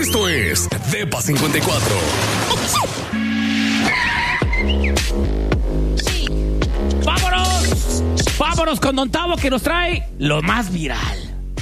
Esto es Depa 54. Sí. Vámonos con Don Tavo, que nos trae lo más viral.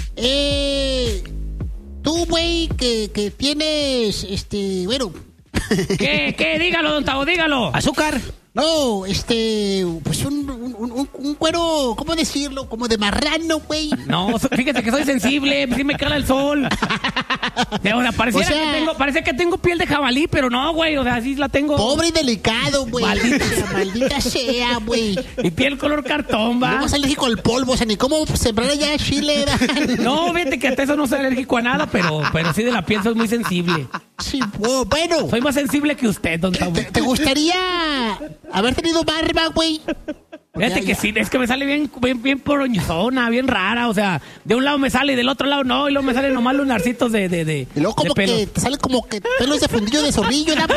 Tú, güey, que tienes, bueno... ¿Qué? Dígalo, Don Tavo, dígalo. ¿Azúcar? No, pues un cuero, ¿cómo decirlo? Como de marrano, güey. No, fíjate que soy sensible, sí me cala el sol. O sea, parece que tengo piel de jabalí, pero no, güey, o sea, sí la tengo. Pobre y delicado, güey. Maldita sea, güey. Mi piel color cartón, va. No vas alérgico al polvo, o sea, ni cómo sembrar allá chile, va. No, fíjate que hasta eso no soy alérgico a nada, pero sí de la piel soy muy sensible. Sí, bueno. Soy más sensible que usted, Don Tavo. ¿Te gustaría haber tenido barba, güey? Fíjate que sí, es que me sale bien poroñzona, bien rara, o sea, de un lado me sale y del otro lado no, y luego me salen nomás lunarcitos de y luego como que te sale como que pelos de fundillo de zorrillo, ¿no?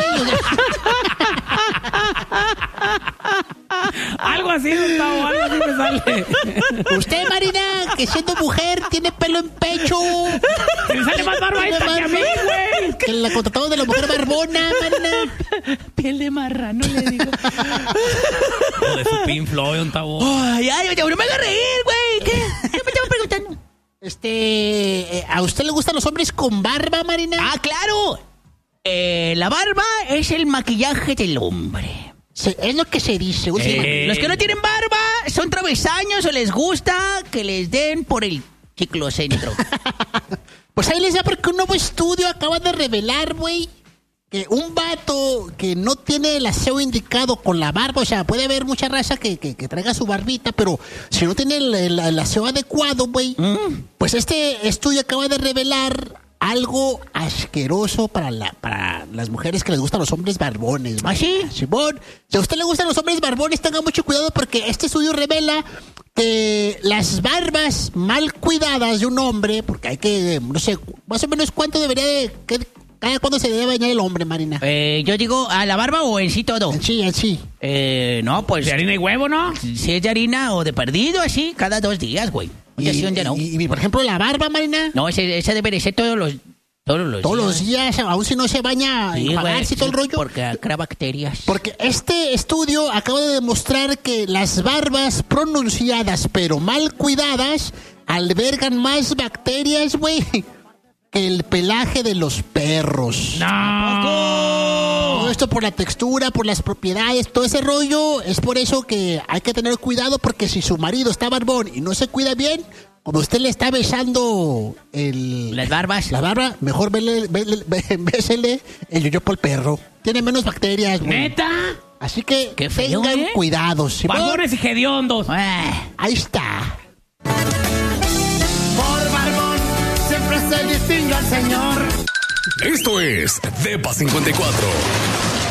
Algo así, Gustavo, algo así me sale. Usted, Marina, que siendo mujer tiene pelo en pecho. Me sale más barba esta que a mí, güey. Que la contratamos de la mujer barbona, Marina. Piel de marrano, le digo. O de su Pink Floyd, Don Tavo. Ay, no me haga reír, güey. ¿Qué me estaba preguntando? ¿A usted le gustan los hombres con barba, Marina? Ah, claro. La barba es el maquillaje del hombre. Es lo que se dice. Los que no tienen barba son travesaños o les gusta que les den por el ciclocentro. Pues ahí les da porque un nuevo estudio acaba de revelar, güey, que un vato que no tiene el aseo indicado con la barba, o sea, puede haber mucha raza que traiga su barbita, pero si no tiene el aseo adecuado, güey, pues este estudio acaba de revelar algo asqueroso para las mujeres que les gustan los hombres barbones. ¿Ah, sí? Simón, si a usted le gustan los hombres barbones, tenga mucho cuidado porque este estudio revela que las barbas mal cuidadas de un hombre, porque hay que, no sé, más o menos cuánto debería de... ¿Cada cuándo se debe bañar el hombre, Marina? Yo digo, ¿a la barba o en sí todo? En sí. No, pues... ¿De harina y huevo, no? Si es de harina o de perdido, así, cada 2 días, güey. Y, por ejemplo, la barba, Marina. No, ese debe de ser todos los días, aún si no se baña, sí, enjuagarse y todo el rollo. Porque crea bacterias. Porque este estudio acaba de demostrar que las barbas pronunciadas pero mal cuidadas albergan más bacterias, güey, que el pelaje de los perros. ¡No! Todo esto por la textura, por las propiedades, todo ese rollo. Es por eso que hay que tener cuidado, porque si su marido está barbón y no se cuida bien, como usted le está besando las barbas, la barba, mejor bésele el yoyopo al perro. Tiene menos bacterias, güey. ¿Neta? Así que qué feo, tengan cuidado. ¿Sí? Barbones y hediondos. Ahí está. Por barbón siempre se distingue al señor. Esto es Depa 54.